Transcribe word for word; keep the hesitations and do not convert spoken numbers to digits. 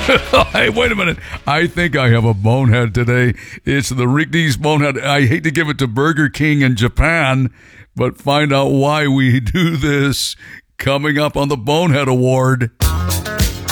Hey, wait a minute. I think I have a bonehead today. It's the Rigby's bonehead. I hate to give it to Burger King in Japan, but find out why we do this coming up on the Bonehead Award.